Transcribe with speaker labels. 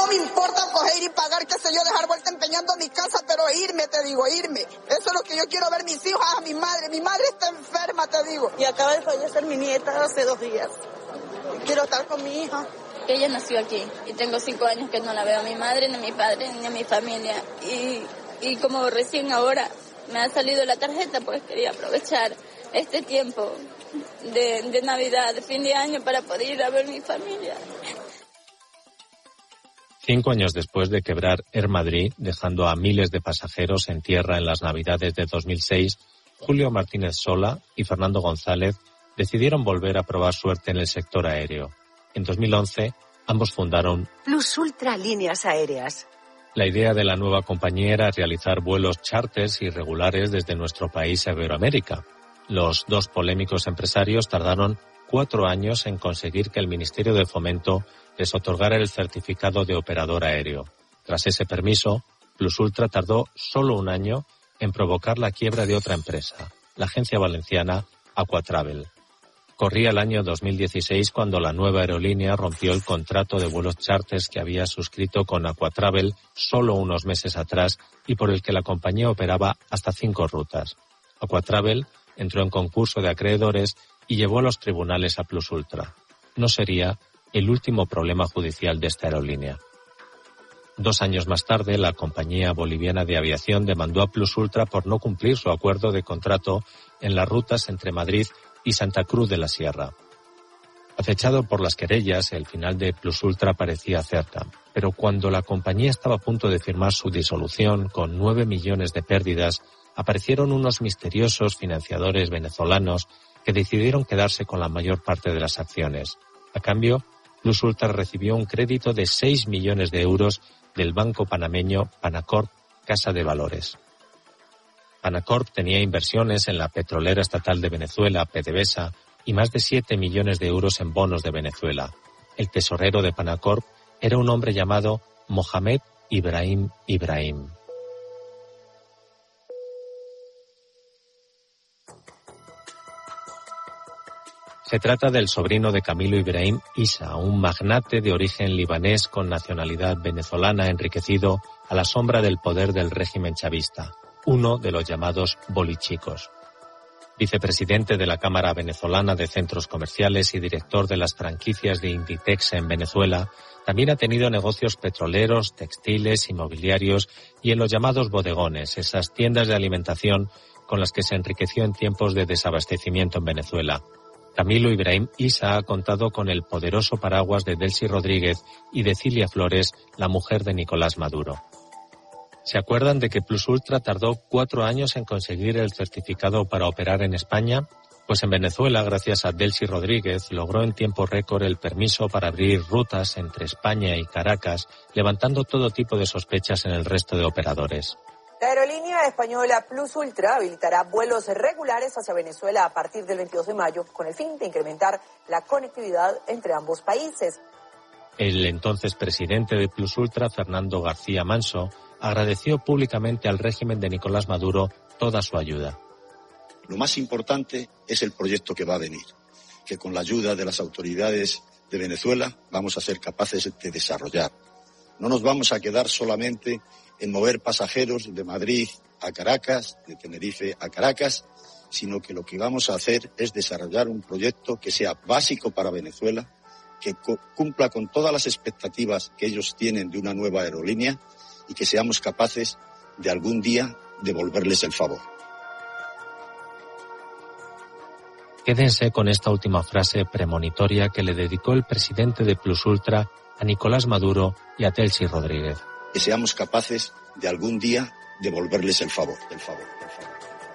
Speaker 1: no me importa coger y pagar, qué sé yo, dejar vuelta empeñando mi casa, pero irme, te digo, irme. Eso es lo que yo quiero ver mis hijos, a mi madre está enferma, te digo.
Speaker 2: Y acaba de fallecer mi nieta hace 2 días. Quiero estar con mi hija.
Speaker 3: Ella nació aquí y tengo 5 años que no la veo a mi madre, ni a mi padre, ni a mi familia. Y como recién ahora me ha salido la tarjeta, pues quería aprovechar este tiempo de Navidad, de fin de año, para poder ir a ver a mi familia.
Speaker 4: 5 años después de quebrar Air Madrid, dejando a miles de pasajeros en tierra en las Navidades de 2006, Julio Martínez Sola y Fernando González decidieron volver a probar suerte en el sector aéreo. En 2011, ambos fundaron
Speaker 5: Plus Ultra Líneas Aéreas.
Speaker 4: La idea de la nueva compañía era realizar vuelos charters irregulares desde nuestro país a Iberoamérica. Los 2 polémicos empresarios tardaron 4 años en conseguir que el Ministerio de Fomento les otorgara el certificado de operador aéreo. Tras ese permiso, Plus Ultra tardó solo 1 año en provocar la quiebra de otra empresa, la agencia valenciana Aquatravel. Corría el año 2016 cuando la nueva aerolínea rompió el contrato de vuelos charters que había suscrito con Aquatravel solo unos meses atrás y por el que la compañía operaba hasta 5 rutas. Aquatravel entró en concurso de acreedores y llevó a los tribunales a Plus Ultra. No sería el último problema judicial de esta aerolínea. 2 años más tarde, la compañía boliviana de aviación demandó a Plus Ultra por no cumplir su acuerdo de contrato en las rutas entre Madrid y Santa Cruz de la Sierra. Acechado por las querellas, el final de Plus Ultra parecía cerca, pero cuando la compañía estaba a punto de firmar su disolución con 9 millones de pérdidas, aparecieron unos misteriosos financiadores venezolanos que decidieron quedarse con la mayor parte de las acciones. A cambio, Plus Ultra recibió un crédito de 6 millones de euros del banco panameño Panacorp Casa de Valores. Panacorp tenía inversiones en la petrolera estatal de Venezuela, PDVSA, y más de 7 millones de euros en bonos de Venezuela. El tesorero de Panacorp era un hombre llamado Mohamed Ibrahim Ibrahim. Se trata del sobrino de Camilo Ibrahim Issa, un magnate de origen libanés con nacionalidad venezolana enriquecido a la sombra del poder del régimen chavista, uno de los llamados bolichicos. Vicepresidente de la Cámara Venezolana de Centros Comerciales y director de las franquicias de Inditex en Venezuela, también ha tenido negocios petroleros, textiles, inmobiliarios y en los llamados bodegones, esas tiendas de alimentación con las que se enriqueció en tiempos de desabastecimiento en Venezuela. Camilo Ibrahim Issa ha contado con el poderoso paraguas de Delcy Rodríguez y de Cilia Flores, la mujer de Nicolás Maduro. ¿Se acuerdan de que Plus Ultra tardó 4 años en conseguir el certificado para operar en España? Pues en Venezuela, gracias a Delcy Rodríguez, logró en tiempo récord el permiso para abrir rutas entre España y Caracas, levantando todo tipo de sospechas en el resto de operadores.
Speaker 6: La aerolínea española Plus Ultra habilitará vuelos regulares hacia Venezuela a partir del 22 de mayo con el fin de incrementar la conectividad entre ambos países.
Speaker 4: El entonces presidente de Plus Ultra, Fernando García Manso, agradeció públicamente al régimen de Nicolás Maduro toda su ayuda.
Speaker 7: Lo más importante es el proyecto que va a venir, que con la ayuda de las autoridades de Venezuela vamos a ser capaces de desarrollar. No nos vamos a quedar solamente en mover pasajeros de Madrid a Caracas, de Tenerife a Caracas, sino que lo que vamos a hacer es desarrollar un proyecto que sea básico para Venezuela, que cumpla con todas las expectativas que ellos tienen de una nueva aerolínea y que seamos capaces de algún día devolverles el favor.
Speaker 4: Quédense con esta última frase premonitoria que le dedicó el presidente de Plus Ultra a Nicolás Maduro y a Delcy Rodríguez.
Speaker 7: Que seamos capaces de algún día devolverles el favor.